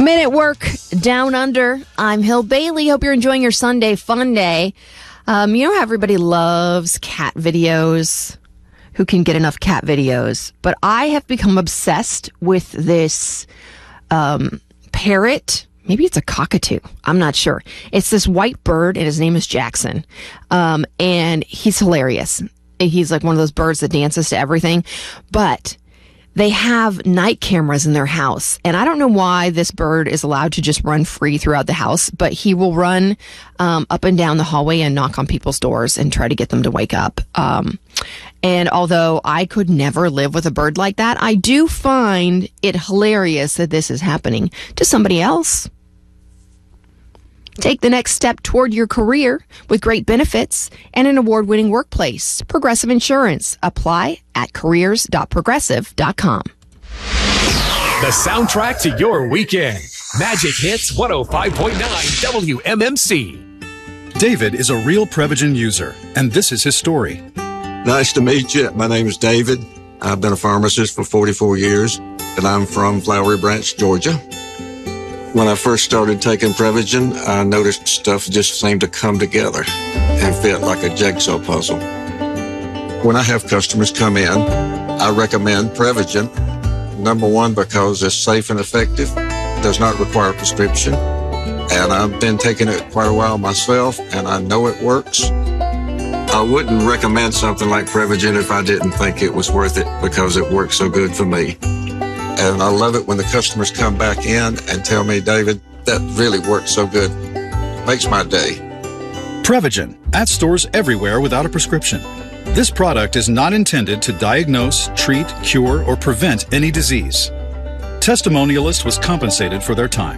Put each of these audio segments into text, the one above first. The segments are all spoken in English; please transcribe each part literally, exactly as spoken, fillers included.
Minute Work Down Under. I'm Hill Bailey. Hope you're enjoying your Sunday fun day. Um, you know how everybody loves cat videos? Who can get enough cat videos? But I have become obsessed with this um, parrot. Maybe it's a cockatoo. I'm not sure. It's this white bird, and his name is Jackson. Um, and he's hilarious. He's like one of those birds that dances to everything. But they have night cameras in their house. And I don't know why this bird is allowed to just run free throughout the house, but he will run um, up and down the hallway and knock on people's doors and try to get them to wake up. Um, and although I could never live with a bird like that, I do find it hilarious that this is happening to somebody else. Take the next step toward your career with great benefits and an award-winning workplace. Progressive Insurance. Apply at careers dot progressive dot com. The soundtrack to your weekend. Magic Hits one oh five point nine W M M C. David is a real Prevagen user, and this is his story. Nice to meet you. My name is David. I've been a pharmacist for forty-four years, and I'm from Flowery Branch, Georgia. When I first started taking Prevagen, I noticed stuff just seemed to come together and fit like a jigsaw puzzle. When I have customers come in, I recommend Prevagen. Number one, because it's safe and effective, does not require a prescription, and I've been taking it quite a while myself, and I know it works. I wouldn't recommend something like Prevagen if I didn't think it was worth it because it works so good for me. And I love it when the customers come back in and tell me, David, that really worked so good. Makes my day. Prevagen, at stores everywhere without a prescription. This product is not intended to diagnose, treat, cure, or prevent any disease. Testimonialist was compensated for their time.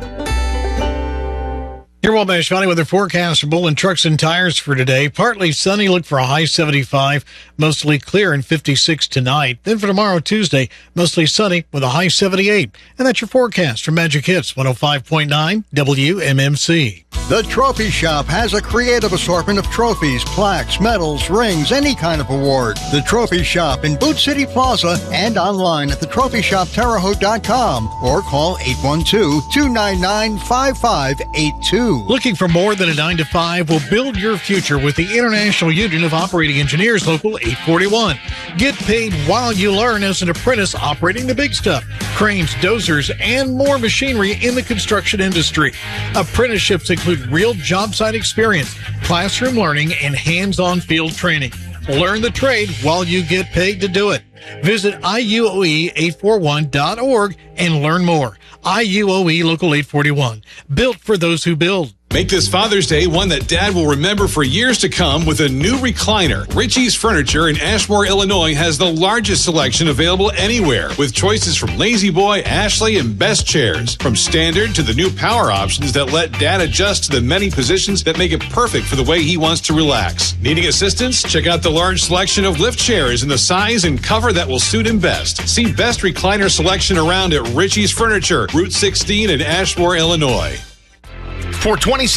Your Wabash Valley weather forecast for Bullen Trucks and Tires for today. Partly sunny, look for a high seventy-five, mostly clear and fifty-six tonight. Then for tomorrow, Tuesday, mostly sunny with a high seventy-eight. And that's your forecast from Magic Hits one oh five point nine W M M C. The Trophy Shop has a creative assortment of trophies, plaques, medals, rings, any kind of award. The Trophy Shop in Boot City Plaza and online at the trophy shop terre haute dot com or call eight one two, two nine nine, five five eight two. Looking for more than a nine to five? Will build your future with the International Union of Operating Engineers, Local eight forty-one. Get paid while you learn as an apprentice operating the big stuff. Cranes, dozers, and more machinery in the construction industry. Apprenticeships include real job site experience, classroom learning, and hands-on field training. Learn the trade while you get paid to do it. Visit I U O E eight forty-one dot org and learn more. I U O E Local eight forty-one. Built for those who build. Make this Father's Day one that Dad will remember for years to come with a new recliner. Richie's Furniture in Ashmore, Illinois has the largest selection available anywhere, with choices from Lazy Boy, Ashley, and Best Chairs. From standard to the new power options that let Dad adjust to the many positions that make it perfect for the way he wants to relax. Needing assistance? Check out the large selection of lift chairs in the size and cover that will suit him best. See best recliner selection around at Richie's Furniture, Route sixteen in Ashmore, Illinois. For twenty